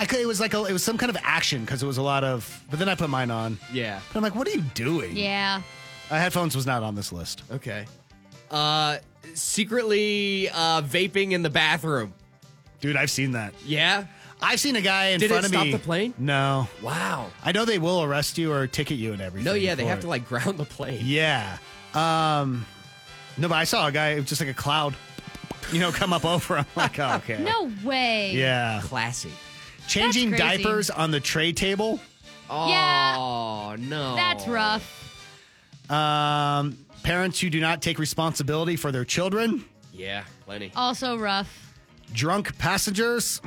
It was some kind of action because it was a lot of. But then I put mine on. Yeah. But I'm like, what are you doing? Yeah. Headphones was not on this list. Okay. Secretly vaping in the bathroom. Dude, I've seen that. Yeah? I've seen a guy in Did front it of stop me. the plane? No. Wow. I know they will arrest you or ticket you and everything. No, yeah, they for have it. to like ground the plane. Yeah. No, but I saw a guy, it was just like a cloud, come up over. I'm like, oh, okay. No way. Yeah. Classy. Changing That's crazy. diapers on the tray table. Oh, Yeah. no. That's rough. Parents who do not take responsibility for their children. Yeah, plenty. Also rough. Drunk passengers.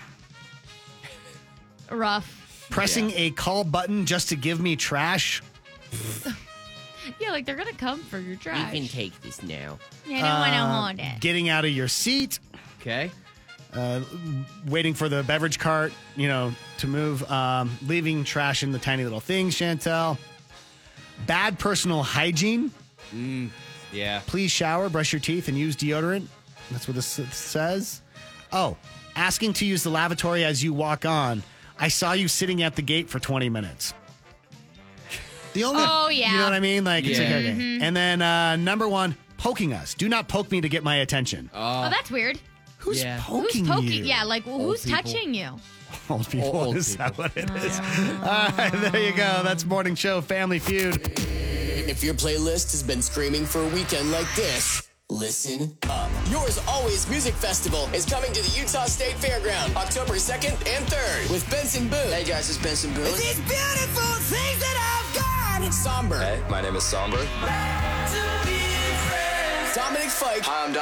Rough. Pressing a call button just to give me trash. Yeah, like they're going to come for your trash. take this now. I don't want to hold it. Getting out of your seat. Okay. Waiting for the beverage cart, to move. Leaving trash in the tiny little things, Chantel. Bad personal hygiene. Yeah. Please shower, brush your teeth, and use deodorant. That's what this says. Oh, asking to use the lavatory as you walk on. I saw you sitting at the gate for 20 minutes. The only, Oh, yeah. You know what I mean? Like, it's Yeah. like, okay. And then number one, poking us. Do not poke me to get my attention. Oh, that's weird. Who's Yeah. poking Who's poking? you? Yeah, like who's people. touching you? Old people. Old Is that people. what it is? All right, there you go. That's Morning Show Family Feud. If your playlist has been screaming for a weekend like this, listen up. Yours Always Music Festival is coming to the Utah State Fairground October 2nd and 3rd with Benson Boone. Hey guys, it's Benson Boone. These beautiful things that I've got. Somber. Hey, my name is Somber. Dominic Fike. Hi, I'm